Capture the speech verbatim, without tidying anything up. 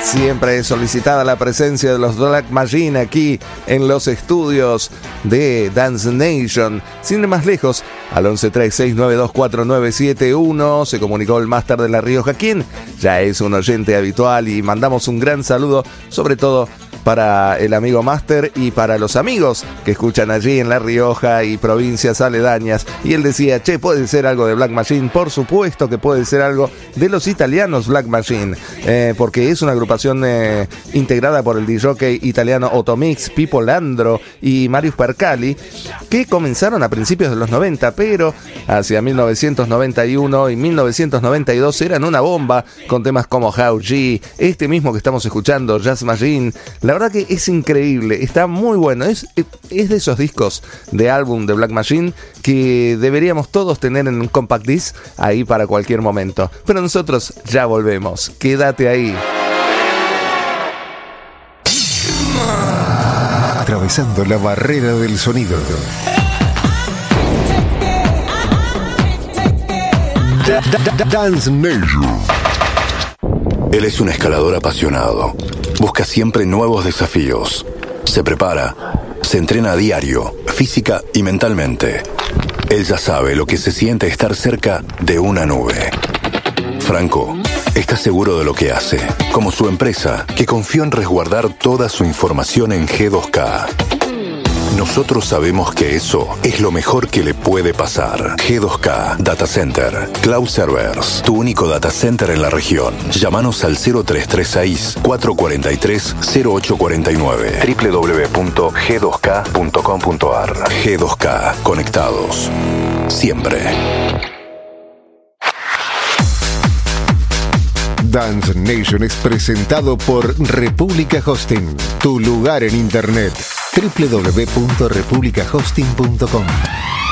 Siempre es solicitada la presencia de los Black Machine aquí en los estudios de Dance Nation. Sin ir más lejos, al once tres seis nueve dos cuatro nueve siete uno se comunicó el máster de La Rioja, quien ya es un oyente habitual, y mandamos un gran saludo, sobre todo para el amigo máster y para los amigos que escuchan allí en La Rioja y provincias aledañas. Y él decía, che, ¿puede ser algo de Black Machine? Por supuesto que puede ser algo de los italianos Black Machine, eh, porque es una agrupación eh, integrada por el D J italiano Otomix, Pippo Landro y Marius Percali, que comenzaron a principios de los noventa, pero hacia mil novecientos noventa y uno y mil novecientos noventa y dos eran una bomba, con temas como How G, este mismo que estamos escuchando, Jazz Machine. La verdad que es increíble, está muy bueno, es, es de esos discos de álbum de Black Machine que deberíamos todos tener en un compact disc ahí para cualquier momento. Pero nosotros ya volvemos, quédate ahí. Atravesando la barrera del sonido. Dance Nation. Él es un escalador apasionado. Busca siempre nuevos desafíos. Se prepara, se entrena a diario, física y mentalmente. Él ya sabe lo que se siente estar cerca de una nube. Franco está seguro de lo que hace, como su empresa, que confió en resguardar toda su información en G dos K. Nosotros sabemos que eso es lo mejor que le puede pasar. G dos K Data Center, Cloud Servers, tu único data center en la región. Llámanos al cero tres tres seis, cuatro cuatro tres, cero ocho cuatro nueve, doble u doble u doble u punto g dos k punto com punto a r. G dos K, conectados siempre. Dance Nation es presentado por República Hosting, tu lugar en internet. doble u doble u doble u punto república hosting punto com.